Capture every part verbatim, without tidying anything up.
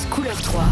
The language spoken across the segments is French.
France, couleur trois.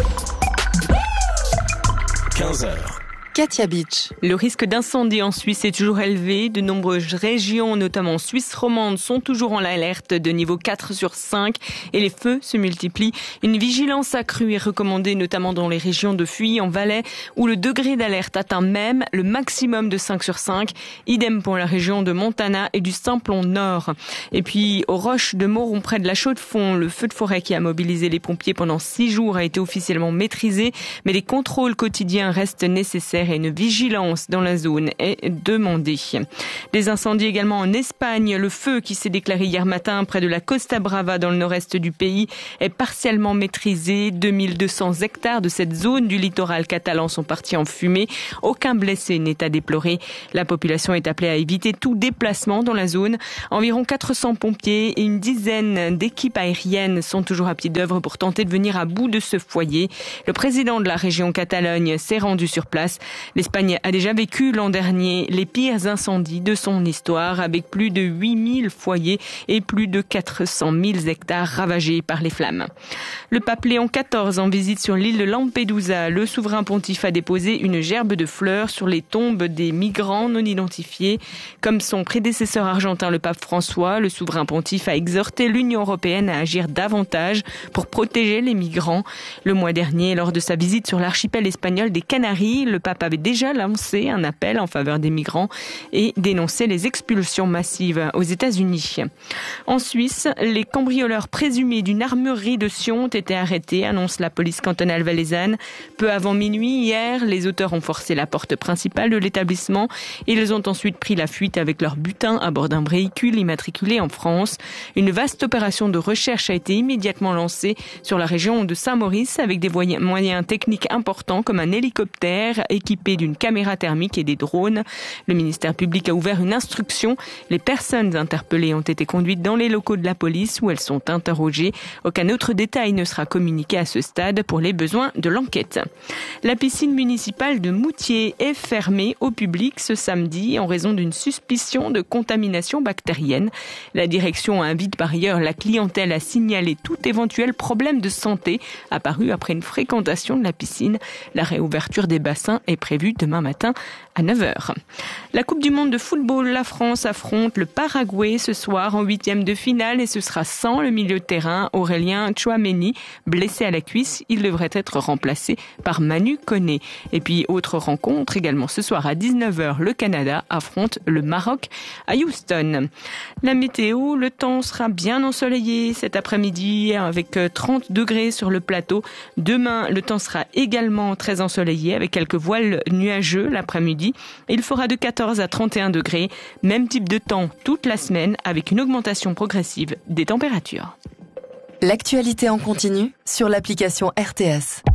quinze heures. Katia Beach. Le risque d'incendie en Suisse est toujours élevé. De nombreuses régions, notamment en Suisse romande, sont toujours en alerte de niveau quatre sur cinq et les feux se multiplient. Une vigilance accrue est recommandée, notamment dans les régions de Fuy, en Valais, où le degré d'alerte atteint même le maximum de cinq sur cinq. Idem pour la région de Montana et du Simplon Nord. Et puis, aux Roches de Moron, près de la Chaux-de-Fonds, le feu de forêt qui a mobilisé les pompiers pendant six jours a été officiellement maîtrisé, mais des contrôles quotidiens restent nécessaires et une vigilance dans la zone est demandée. Des incendies également en Espagne. Le feu qui s'est déclaré hier matin près de la Costa Brava dans le nord-est du pays est partiellement maîtrisé. deux mille deux cents hectares de cette zone du littoral catalan sont partis en fumée. Aucun blessé n'est à déplorer. La population est appelée à éviter tout déplacement dans la zone. Environ quatre cents pompiers et une dizaine d'équipes aériennes sont toujours à pied d'œuvre pour tenter de venir à bout de ce foyer. Le président de la région Catalogne s'est rendu sur place. L'Espagne a déjà vécu l'an dernier les pires incendies de son histoire avec plus de huit mille foyers et plus de quatre cent mille hectares ravagés par les flammes. Le pape Léon quatorze en visite sur l'île de Lampedusa. Le souverain pontife a déposé une gerbe de fleurs sur les tombes des migrants non identifiés. Comme son prédécesseur argentin, le pape François, le souverain pontife a exhorté l'Union européenne à agir davantage pour protéger les migrants. Le mois dernier, lors de sa visite sur l'archipel espagnol des Canaries, le pape avait déjà lancé un appel en faveur des migrants et dénoncé les expulsions massives aux États-Unis. En Suisse, les cambrioleurs présumés d'une armurerie de Sion ont été arrêtés, annonce la police cantonale valaisanne. Peu avant minuit hier, les auteurs ont forcé la porte principale de l'établissement. Ils ont ensuite pris la fuite avec leur butin à bord d'un véhicule immatriculé en France. Une vaste opération de recherche a été immédiatement lancée sur la région de Saint-Maurice avec des moyens techniques importants comme un hélicoptère équipé d'une caméra thermique et des drones. Le ministère public a ouvert une instruction. Les personnes interpellées ont été conduites dans les locaux de la police où elles sont interrogées. Aucun autre détail ne sera communiqué à ce stade pour les besoins de l'enquête. La piscine municipale de Moutier est fermée au public ce samedi en raison d'une suspicion de contamination bactérienne. La direction invite par ailleurs la clientèle à signaler tout éventuel problème de santé apparu après une fréquentation de la piscine. La réouverture des bassins est prévue demain matin à neuf heures. La Coupe du monde de football, la France affronte le Paraguay ce soir en huitième de finale et ce sera sans le milieu de terrain Aurélien Tchouaméni, blessé à la cuisse. Il devrait être remplacé par Manu Koné. Et puis, autre rencontre également ce soir à dix-neuf heures, le Canada affronte le Maroc à Houston. La météo, le temps sera bien ensoleillé cet après-midi avec trente degrés sur le plateau. Demain, le temps sera également très ensoleillé avec quelques voiles nuageux l'après-midi. Il fera de quatorze à trente et un degrés. Même type de temps toute la semaine avec une augmentation progressive des températures. L'actualité en continu sur l'application R T S.